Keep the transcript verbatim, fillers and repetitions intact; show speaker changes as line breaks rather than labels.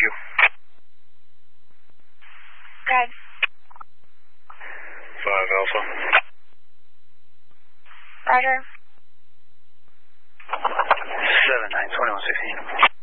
you.
Okay.
five Alpha.
Roger.
seven nine, twenty-one sixteen.